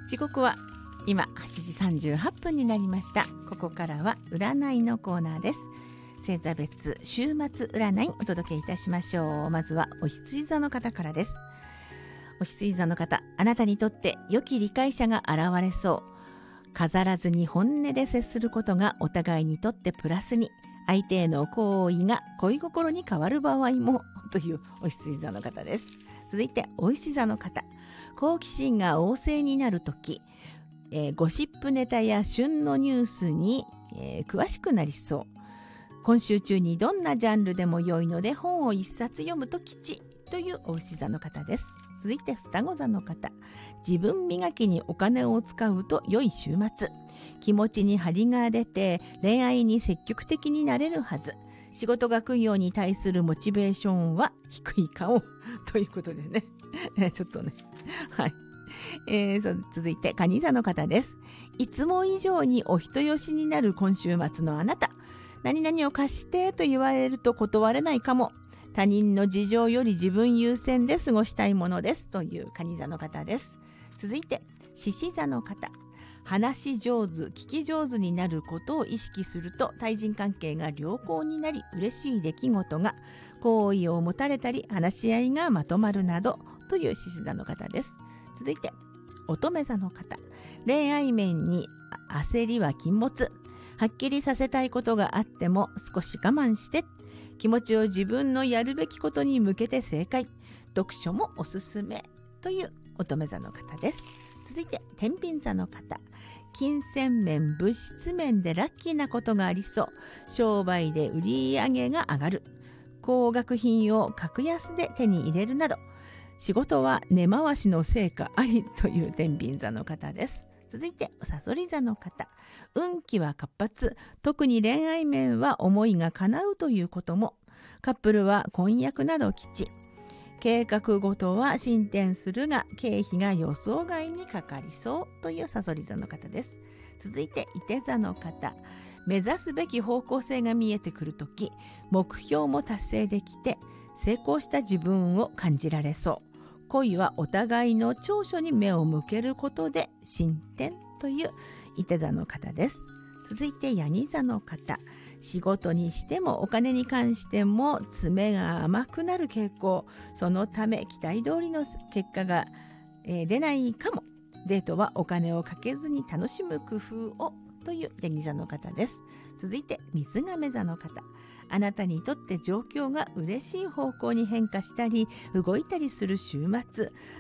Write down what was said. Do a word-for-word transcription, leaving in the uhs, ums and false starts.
時刻は今はちじさんじゅうはっぷんになりました。ここからは占いのコーナーです。星座別週末占いお届けいたしましょう。まずはお羊座の方からです。お羊座の方、あなたにとって良き理解者が現れそう。飾らずに本音で接することがお互いにとってプラスに、相手への好意が恋心に変わる場合もというお羊座の方です。続いてお牛座の方、好奇心が旺盛になるとき、えー、ゴシップネタや旬のニュースに、えー、詳しくなりそう。今週中にどんなジャンルでも良いので本を一冊読むと吉というお牛座の方です。続いて双子座の方、自分磨きにお金を使うと良い週末。気持ちに張りが出て恋愛に積極的になれるはず。仕事学業に対するモチベーションは低いかもということでねちょっとねはい、えー、そ続いて蟹座の方です。いつも以上にお人よしになる今週末のあなた、何々を貸してと言われると断れないかも。他人の事情より自分優先で過ごしたいものですという蟹座の方です。続いて獅子座の方、話し上手、聞き上手になることを意識すると対人関係が良好になり、嬉しい出来事が、好意を持たれたり話し合いがまとまるなどという獅子座の方です。続いて乙女座の方、恋愛面に焦りは禁物。はっきりさせたいことがあっても少し我慢して、気持ちを自分のやるべきことに向けて正解。読書もおすすめという乙女座の方です。続いて天秤座の方、金銭面、物質面でラッキーなことがありそう。商売で売り上げが上がる。高額品を格安で手に入れるなど、仕事は根回しの成果ありという天秤座の方です。続いてさそり座の方、運気は活発。特に恋愛面は思いが叶うということも。カップルは婚約など吉。計画ごとは進展するが経費が予想外にかかりそうというさそり座の方です。続いていて座の方、目指すべき方向性が見えてくるとき、目標も達成できて成功した自分を感じられそう。恋はお互いの長所に目を向けることで進展といういて座の方です。続いてヤギ座の方、仕事にしてもお金に関しても詰めが甘くなる傾向。そのため期待通りの結果が、えー、出ないかも。デートはお金をかけずに楽しむ工夫をというヤギ座の方です。続いて水亀座の方、あなたにとって状況が嬉しい方向に変化したり動いたりする週末。